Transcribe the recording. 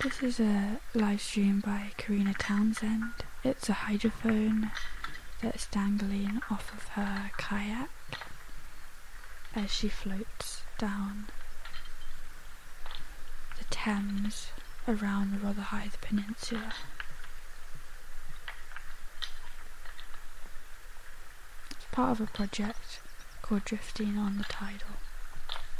This is a live stream by Karina Townsend. It's a hydrophone that's dangling off of her kayak as she floats down the Thames around the Rotherhithe Peninsula. It's part of a project called Drifting on the Tidal.